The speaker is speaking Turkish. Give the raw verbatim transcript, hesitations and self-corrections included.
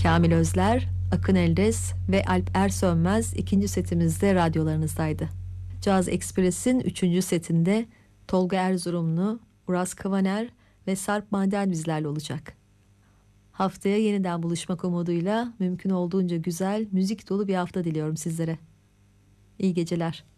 Kamil Özler, Akın Eldes ve Alp Ersönmez ikinci setimizde radyolarınızdaydı. Caz Express'in üçüncü setinde Tolga Erzurumlu, Uras Kavaner ve Sarp Mandel bizlerle olacak. Haftaya yeniden buluşmak umuduyla mümkün olduğunca güzel, müzik dolu bir hafta diliyorum sizlere. İyi geceler.